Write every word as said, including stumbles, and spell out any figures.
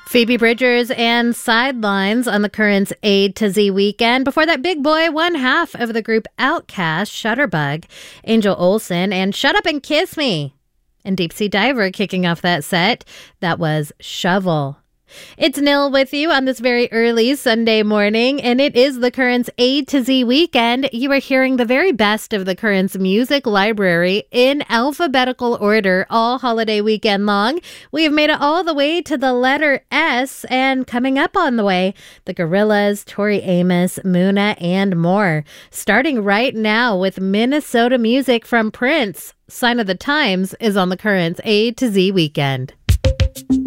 Phoebe Bridgers and Sidelines on the Currents A to Z weekend. Before that, Big Boy, one half of the group Outcast, Shutterbug, Angel Olsen, and Shut Up and Kiss Me. And Deep Sea Diver kicking off that set. That was Shovel. It's Nil with you on this very early Sunday morning, and it is the Currents A to Z weekend. You are hearing the very best of the Currents music library in alphabetical order all holiday weekend long. We have made it all the way to the letter S, and coming up on the way, the Gorillaz, Tori Amos, Muna, and more. Starting right now with Minnesota music from Prince. Sign of the Times is on the Currents A to Z weekend.